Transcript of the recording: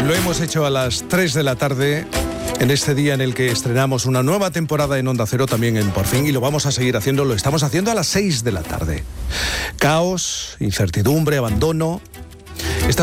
Lo hemos hecho a las 3 de la tarde, en este día en el que estrenamos una nueva temporada en Onda Cero, también en Por Fin, y lo vamos a seguir haciendo, lo estamos haciendo a las 6 de la tarde. Caos, incertidumbre, abandono,